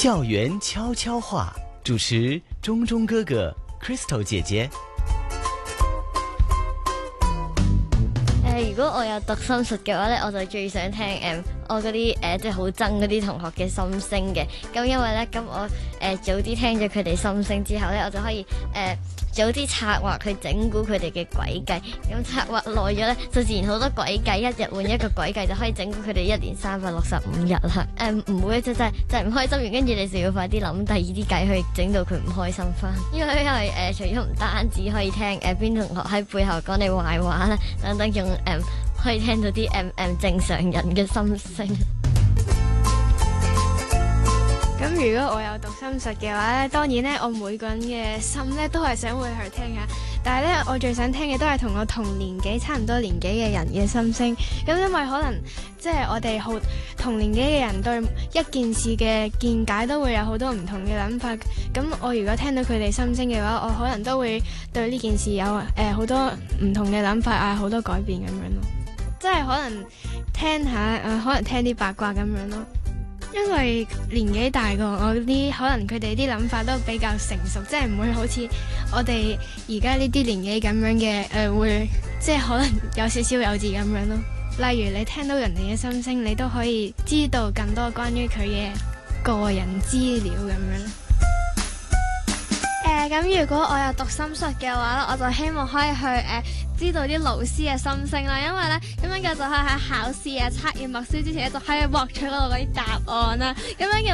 校園悄悄話，主持鐘鐘哥哥 Crystal 姐姐。 如果我有讀心術嘅話咧，我就最想聽我嗰啲即係好憎嗰啲同學嘅心聲嘅。咁因為咧，咁我早啲聽咗佢哋心聲之後咧，我就可以早啲策劃去整蠱佢哋嘅詭計。咁策劃耐咗咧，就自然好多詭計，一日換一個詭計就可以整蠱佢哋1年365日啦。唔會就係唔開心完，跟住你就要快啲諗第二啲計去整到佢唔開心翻。因為除咗唔單止可以聽邊同學喺背後講你壞話啦，等等仲可以聽到啲正常人嘅心聲。 咁如果我有讀心術嘅話咧，當然咧我每個人嘅心咧都係想會去聽下，但係咧我最想聽嘅都係同我同年紀差唔多年紀嘅人嘅心聲。咁因為可能即係我哋好同年紀嘅人對一件事嘅見解都會有好多唔同嘅諗法。咁我如果聽到佢哋心聲嘅話，我可能都會對呢件事有好多唔同嘅諗法啊，好多改變咁樣咯。即係可能聽下可能聽啲八卦咁樣咯。因為年紀大過我啲，可能佢哋啲諗法都比較成熟，即係唔會好似我哋而家呢啲年紀咁樣嘅會即係可能有少少幼稚咁樣咯。例如你聽到人哋嘅心聲，你都可以知道更多關於佢嘅個人資料咁樣。 咁如果我有讀心術嘅話咧，我就希望可以去知道啲老師嘅心聲啦，因為咧咁樣嘅就可以喺考試啊、測驗、默書之前咧就可以獲取到嗰啲答案啦。咁樣嘅